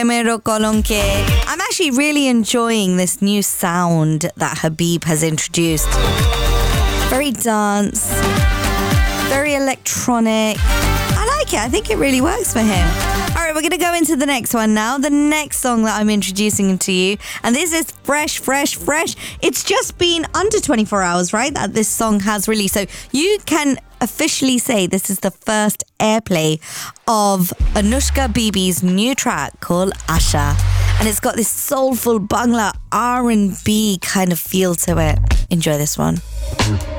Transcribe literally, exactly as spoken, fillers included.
Mero Kolonke. I'm actually really enjoying this new sound that Habib has introduced. Very dance, very electronic. I like it. I think it really works for him. All right, we're going to go into the next one now. The next song that I'm introducing to you. And this is fresh, fresh, fresh. It's just been under twenty-four hours, right, that this song has released. So you can officially say this is the first airplay of Anushka Bibi's new track called Asha. And it's got this soulful Bangla R and B kind of feel to it. Enjoy this one.